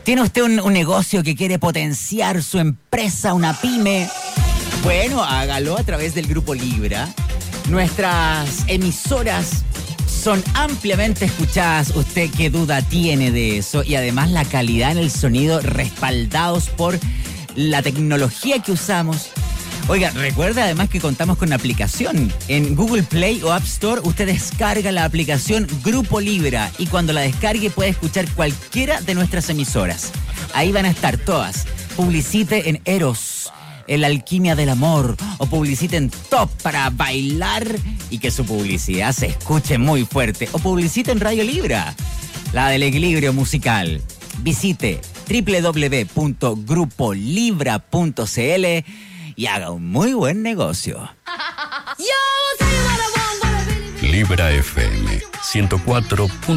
¿Tiene usted un negocio que quiere potenciar su empresa, una pyme? Bueno, hágalo a través del Grupo Libra. Nuestras emisoras son ampliamente escuchadas. ¿Usted qué duda tiene de eso? Y además la calidad en el sonido, respaldados por la tecnología que usamos. Oiga, recuerda además que contamos con una aplicación. En Google Play o App Store usted descarga la aplicación Grupo Libra y cuando la descargue puede escuchar cualquiera de nuestras emisoras. Ahí van a estar todas. Publicite en Eros, en La Alquimia del Amor, o publicite en Top para bailar y que su publicidad se escuche muy fuerte, o publicite en Radio Libra, la del equilibrio musical. Visite www.grupolibra.cl y haga un muy buen negocio. Libra FM 104.